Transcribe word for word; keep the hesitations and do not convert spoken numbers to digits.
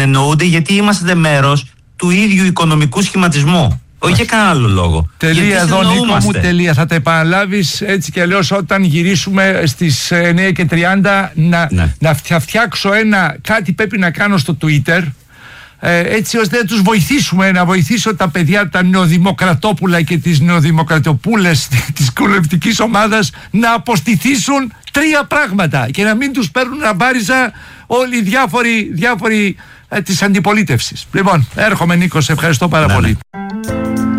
συνεννοούνται γιατί είμαστε μέρος του ίδιου οικονομικού σχηματισμού. Όχι για κανένα άλλο λόγο. Τελεία εδώ, Νίκο μου, τελεία. Θα τα επαναλάβεις έτσι κι αλλιώς όταν γυρίσουμε στις εννιά και τριάντα να, ναι. να φτιάξω ένα, κάτι πρέπει να κάνω στο Twitter, ε, έτσι ώστε να τους βοηθήσουμε, να βοηθήσω τα παιδιά, τα νεοδημοκρατόπουλα και τις νεοδημοκρατοπούλες της κολευτικής ομάδας να αποστηθήσουν τρία πράγματα και να μην τους παίρνουν αμπάριζα όλοι οι διάφοροι, διάφοροι ε, της αντιπολίτευσης. Λοιπόν, έρχομαι Νίκο, σε ευχαριστώ πάρα ναι, πολύ. Ναι.